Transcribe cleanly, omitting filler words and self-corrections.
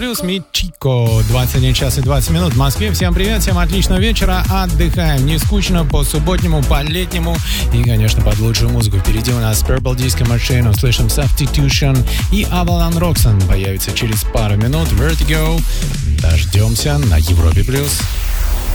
Плюс Мичико, 21 час и 20 минут в Москве. Всем привет, всем отличного вечера. Отдыхаем не скучно, по-субботнему, по-летнему и, конечно, под лучшую музыку. Впереди у нас Purple Disco Machine, услышим Substitution и Avalon Roxanne появится через пару минут. Vertigo. Дождемся на Европе+.